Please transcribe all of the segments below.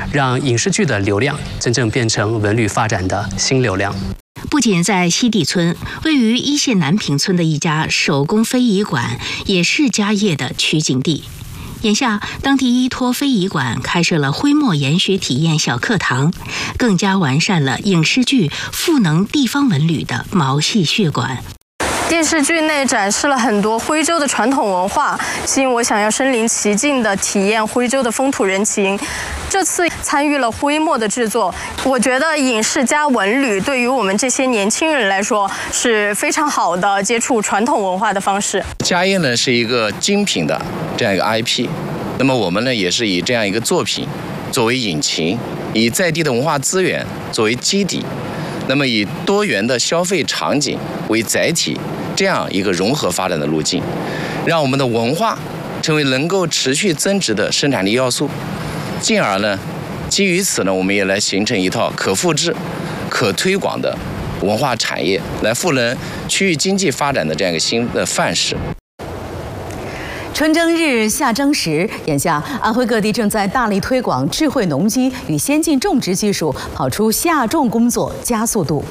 让影视剧的流量真正变成文旅发展的新流量。 不仅在西递村，位于一线南坪村的一家手工非遗馆也是家业的取景地。眼下，当地依托非遗馆开设了徽墨研学体验小课堂，更加完善了影视剧赋能地方文旅的毛细血管。 电视剧内展示了很多徽州的传统文化，吸引我想要身临其境地体验徽州的风土人情。这次参与了徽墨的制作，我觉得影视加文旅对于我们这些年轻人来说是非常好的接触传统文化的方式。 家业呢是一个精品的这样一个 IP， 那么我们呢也是以这样一个作品作为引擎，以在地的文化资源作为基底，那么以多元的消费场景为载体，这样一个融合发展的路径，让我们的文化成为能够持续增值的生产力要素，进而呢，基于此呢，我们也来形成一套可复制、可推广的文化产业，来赋能区域经济发展的这样一个新的范式。 春耕日夏争时，眼下安徽各地正在大力推广智慧农机与先进种植技术，跑出夏种工作加速度。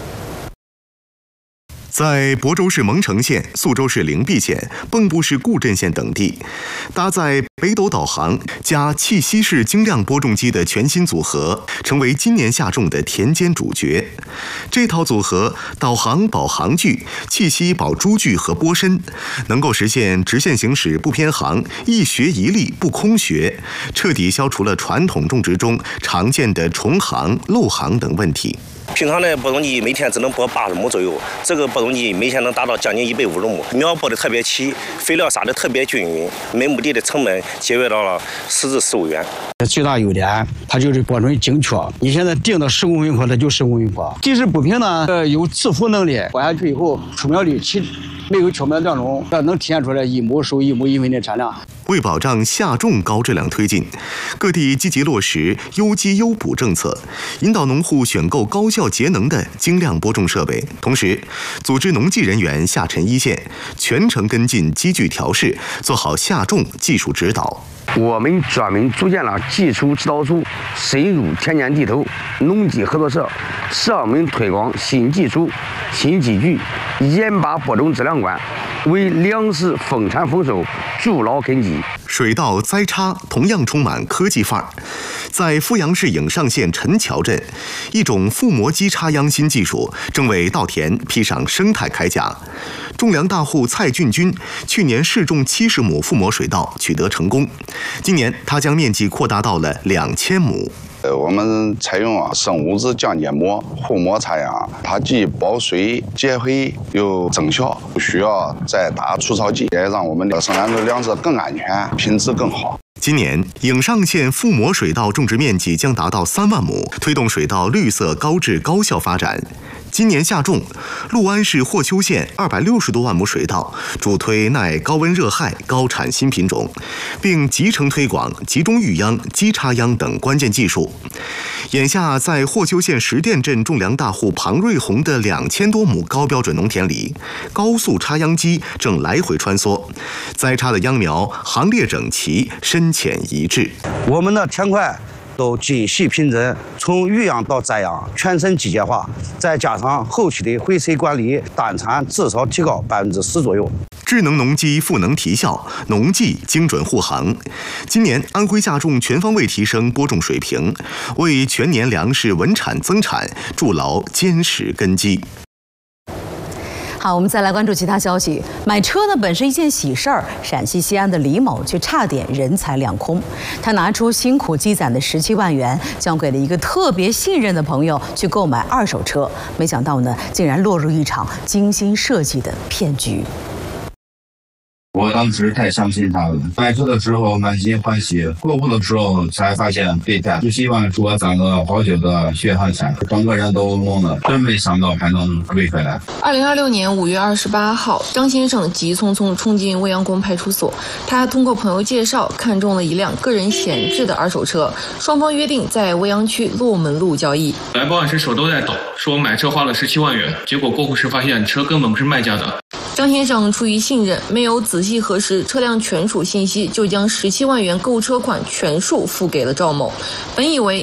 在亳州市蒙城县、宿州市灵璧县、蚌埠市固镇县等地，搭载北斗导航加气息式精量播种机的全新组合，成为今年夏种的田间主角。这套组合导航保航距、气息保株距和播深，能够实现直线行驶不偏航、一学一力不空学，彻底消除了传统种植中常见的重航、漏航等问题。 平常的播种机每天只能播80亩左右，这个播种机每天能达到将近150亩，苗播的特别齐，肥料撒的特别均匀，每亩地的成本节约到了10至15元。 最大优点，它就是播种精确。你现在定到10公分坡，它就10公分坡。地势不平呢，有自负能力，播下去以后出苗率没有秋苗当中，能体现出来1亩收1亩1分的产量。 为保障夏种高质量推进，各地积极落实优机优补政策，引导农户选购高效节能的精量播种设备，同时组织农技人员下沉一线，全程跟进机具调试，做好夏种技术指导。 我们专门组建了技术指导组，深入田间地头、农机合作社，上门推广新技术、新机具，严把播种质量关，为粮食丰产丰收筑牢根基。 水稻栽插同样充满科技范儿，在阜阳市颍上县陈桥镇，一种覆膜机插秧新技术正为稻田披上生态铠甲。种粮大户蔡俊军去年试种70亩覆膜水稻取得成功，今年他将面积扩大到了2000亩。 我们采用生物质降解膜覆膜插秧，它既保水结肥又增效，不需要再打除草剂，也让我们的生产的粮食更安全，品质更好。 今年颍上县覆膜水稻种植面积将达到3万亩，推动水稻绿色高质高效发展。今年夏种，六安市霍邱县260多万亩水稻，主推耐高温热害、高产新品种，并集成推广集中育秧、机插秧等关键技术。眼下，在霍邱县石店镇种粮大户庞瑞红的2000多亩高标准农田里，高速插秧机正来回穿梭，栽插的秧苗行列整齐、深浅一致。 我们的田块都精细品质，从育秧到栽秧全程机械化，再加上后期的回收管理，单产至少提高10%左右。 智能农机赋能提效，农技精准护航。今年安徽夏种全方位提升播种水平，为全年粮食稳产增产筑牢坚实根基。 好，我们再来关注其他消息。买车呢本是一件喜事儿，陕西西安的李某却差点人财两空。他拿出辛苦积攒的17万元，交给了一个特别信任的朋友去购买二手车，没想到呢，竟然落入一场精心设计的骗局。 我当时太相信他了，买车的时候满心欢喜，过户的时候才发现被骗，17万是我攒了好久的血汗钱，整个人都懵了，真没想到还能归回来。 2026年5月28号，张先生急匆匆冲进未央宫派出所，他通过朋友介绍看中了一辆个人闲置的二手车，双方约定在未央区洛门路交易。 来报案时手都在抖，说我买车花了17万元，结果过户时发现车根本不是卖家的。 张先生出于信任，没有仔细核实车辆权属信息，就将17万元购车款全数付给了赵某。本以为